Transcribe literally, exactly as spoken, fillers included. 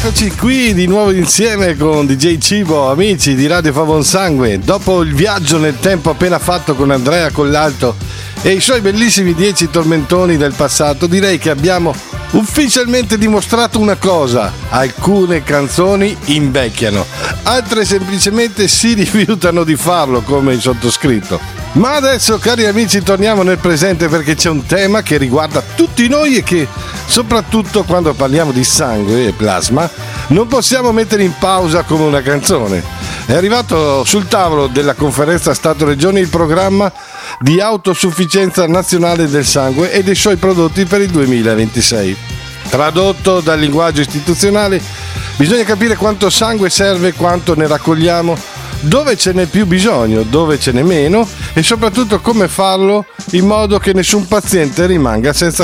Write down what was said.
Eccoci qui di nuovo insieme con D J Cibo, amici di Radio Favon Sangue. Dopo il viaggio nel tempo appena fatto con Andrea Collalto e i suoi bellissimi dieci tormentoni del passato, direi che abbiamo ufficialmente dimostrato una cosa: alcune canzoni invecchiano, altre semplicemente si rifiutano di farlo, come il sottoscritto. Ma adesso, cari amici, torniamo nel presente, perché c'è un tema che riguarda tutti noi e che, soprattutto quando parliamo di sangue e plasma, non possiamo mettere in pausa come una canzone. È arrivato sul tavolo della conferenza Stato-Regioni il programma di autosufficienza nazionale del sangue e dei suoi prodotti per il duemilaventisei. Tradotto dal linguaggio istituzionale, bisogna capire quanto sangue serve, quanto ne raccogliamo, dove ce n'è più bisogno, dove ce n'è meno e soprattutto come farlo in modo che nessun paziente rimanga senza